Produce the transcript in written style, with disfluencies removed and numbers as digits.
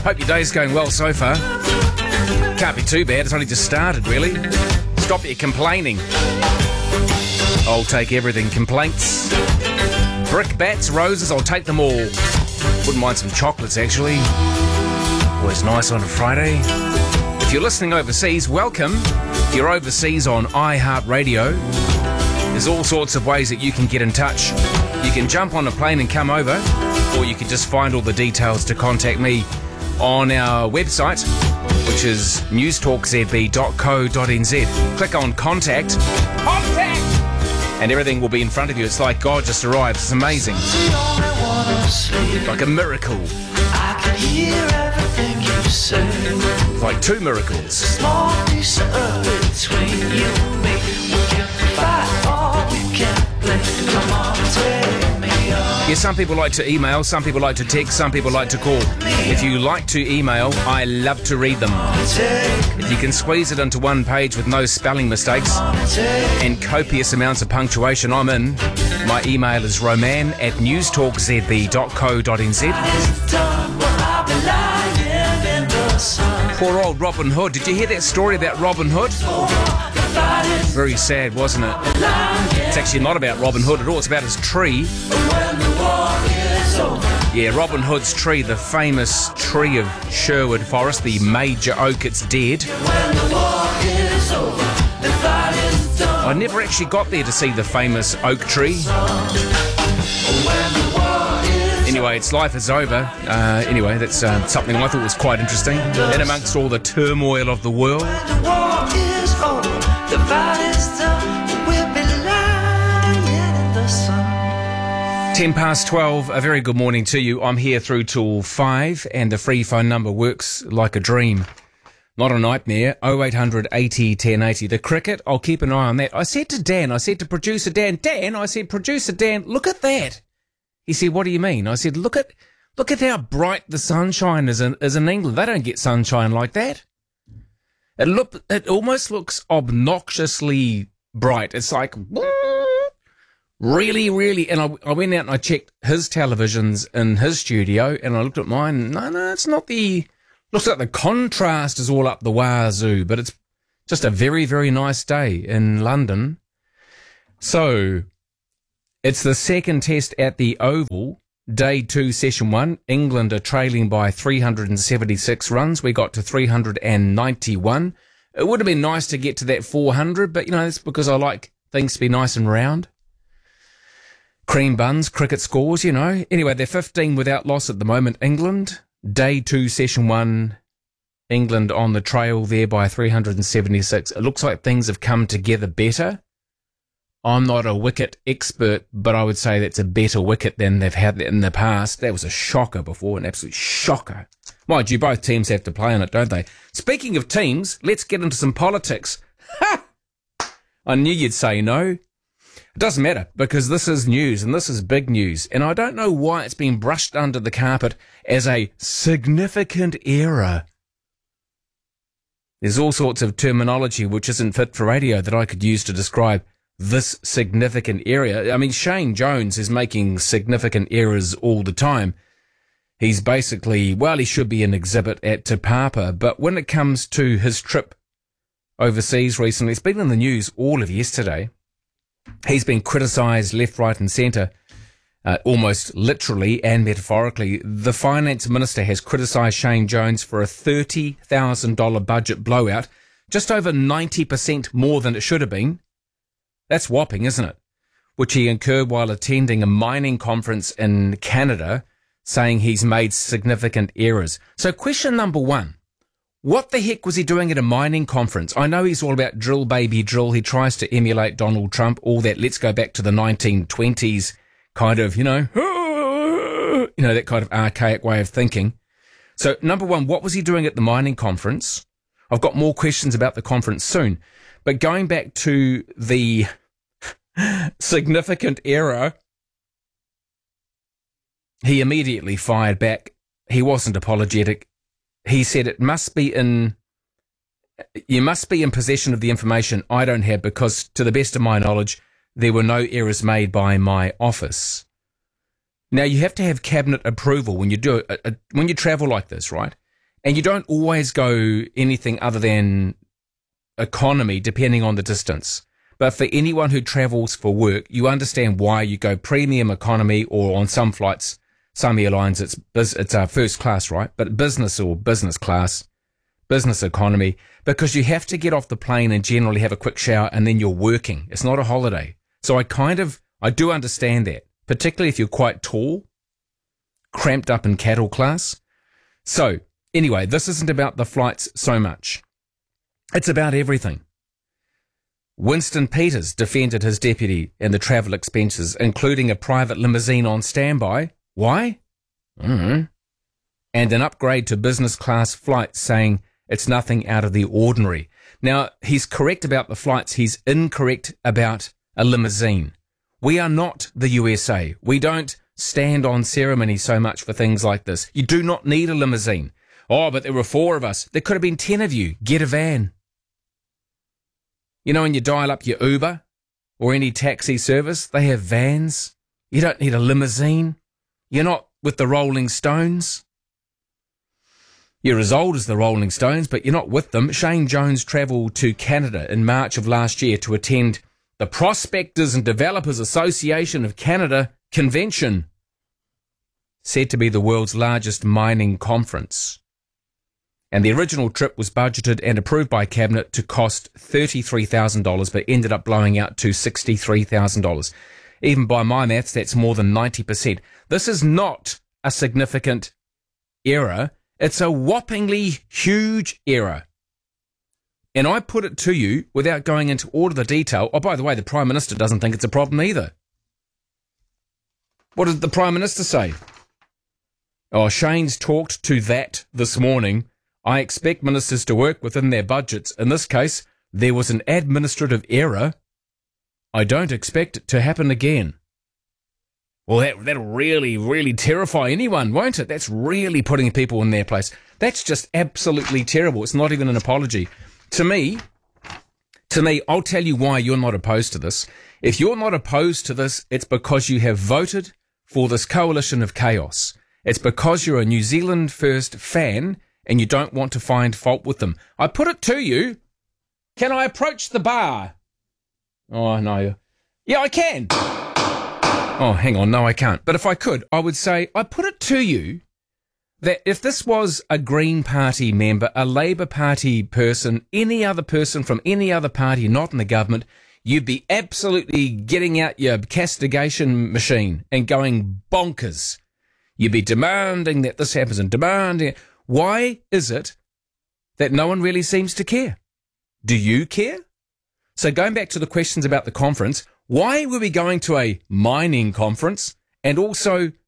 Hope your day's going well so far. Can't be too bad, it's only just started, really. Stop your complaining. I'll take everything. Complaints. Brickbats, roses, I'll take them all. Wouldn't mind some chocolates, actually. Always nice on a Friday. If you're listening overseas, welcome. If you're overseas on iHeartRadio, there's all sorts of ways that you can get in touch. You can jump on a plane and come over, or you can just find all the details to contact me on our website, which is newstalkzb.co.nz. Click on Contact. And everything will be in front of you. It's like God just arrived. It's amazing. Like a miracle. I can hear everything you say. Like two miracles. Small piece of earth between you and me. We can fight or we can play. Come on, take me on. Yeah, some people like to email, some people like to text, some people like to call. If you like to email, I love to read them. If you can squeeze it into one page with no spelling mistakes and copious amounts of punctuation, I'm in. My email is roman@newstalkzb.co.nz. Poor old Robin Hood. Did you hear that story about Robin Hood? Very sad, wasn't it? It's actually not about Robin Hood at all. It's about his tree. Yeah, Robin Hood's tree, the famous tree of Sherwood Forest, the major oak, it's dead. I never actually got there to see the famous oak tree. Anyway, its life is over. Anyway, that's something I thought was quite interesting. In amongst all the turmoil of the world. 12:10, a very good morning to you. I'm here through till 5, and the free phone number works like a dream. Not a nightmare. 0800 80 1080. The cricket, I'll keep an eye on that. I said to producer Dan, producer Dan, look at that. He said, what do you mean? I said, look at how bright the sunshine is in England. They don't get sunshine like that. It almost looks obnoxiously bright. It's like, really, really. And I went out and I checked his televisions in his studio, and I looked at mine. No, it's not looks like the contrast is all up the wazoo, but it's just a very, very nice day in London. So, it's the second test at the Oval, Day 2, Session 1. England are trailing by 376 runs. We got to 391. It would have been nice to get to that 400, but, that's because I like things to be nice and round. Cream buns, cricket scores, Anyway, they're 15 without loss at the moment, England. Day 2, Session 1, England on the trail there by 376. It looks like things have come together better. I'm not a wicket expert, but I would say that's a better wicket than they've had in the past. That was a shocker before, an absolute shocker. Mind you, both teams have to play on it, don't they? Speaking of teams, let's get into some politics. Ha! I knew you'd say no. It doesn't matter, because this is news, and this is big news, and I don't know why it's been brushed under the carpet as a significant error. There's all sorts of terminology which isn't fit for radio that I could use to describe this significant area. I mean, Shane Jones is making significant errors all the time. He's basically, he should be an exhibit at Te Papa, but when it comes to his trip overseas recently, it's been in the news all of yesterday. He's been criticised left, right and centre, almost literally and metaphorically. The finance minister has criticised Shane Jones for a $30,000 budget blowout, just over 90% more than it should have been. That's whopping, isn't it? Which he incurred while attending a mining conference in Canada, saying he's made significant errors. So question number one. What the heck was he doing at a mining conference? I know he's all about drill, baby, drill. He tries to emulate Donald Trump, all that. Let's go back to the 1920s kind of, that kind of archaic way of thinking. So, number one, what was he doing at the mining conference? I've got more questions about the conference soon. But going back to the significant error, he immediately fired back. He wasn't apologetic. He said you must be in possession of the information I don't have, because to the best of my knowledge, there were no errors made by my office. Now, you have to have cabinet approval when you do when you travel like this, right? And you don't always go anything other than economy, depending on the distance. But for anyone who travels for work, you understand why you go premium economy, or on some flights, some airlines, it's first class, right? But business or business class, business economy, because you have to get off the plane and generally have a quick shower and then you're working. It's not a holiday. So I do understand that, particularly if you're quite tall, cramped up in cattle class. So anyway, this isn't about the flights so much. It's about everything. Winston Peters defended his deputy and the travel expenses, including a private limousine on standby. Why? And an upgrade to business class flights, saying it's nothing out of the ordinary. Now, he's correct about the flights. He's incorrect about a limousine. We are not the USA. We don't stand on ceremony so much for things like this. You do not need a limousine. Oh, but there were 4 of us. There could have been 10 of you. Get a van. You know, when you dial up your Uber or any taxi service, they have vans. You don't need a limousine. You're not with the Rolling Stones. You're as old as the Rolling Stones, but you're not with them. Shane Jones travelled to Canada in March of last year to attend the Prospectors and Developers Association of Canada convention, said to be the world's largest mining conference. And the original trip was budgeted and approved by Cabinet to cost $33,000, but ended up blowing out to $63,000. Even by my maths, that's more than 90%. This is not a significant error. It's a whoppingly huge error. And I put it to you without going into all of the detail. Oh, by the way, the Prime Minister doesn't think it's a problem either. What did the Prime Minister say? Oh, Shane's talked to that this morning. I expect ministers to work within their budgets. In this case, there was an administrative error. I don't expect it to happen again. Well, that'll really, really terrify anyone, won't it? That's really putting people in their place. That's just absolutely terrible. It's not even an apology. To me, I'll tell you why you're not opposed to this. If you're not opposed to this, it's because you have voted for this coalition of chaos. It's because you're a New Zealand First fan and you don't want to find fault with them. I put it to you. Can I approach the bar? Oh, no. Yeah, I can. Oh, hang on. No, I can't. But if I could, I would say, I put it to you that if this was a Green Party member, a Labour Party person, any other person from any other party not in the government, you'd be absolutely getting out your castigation machine and going bonkers. You'd be demanding that this happens and demanding it. Why is it that no one really seems to care? Do you care? So going back to the questions about the conference, why were we going to a mining conference and also